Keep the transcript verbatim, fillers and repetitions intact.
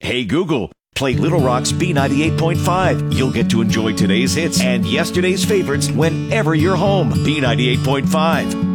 Hey Google, play Little Rock's B ninety-eight point five. You'll get to enjoy today's hits and yesterday's favorites whenever you're home. B ninety-eight point five.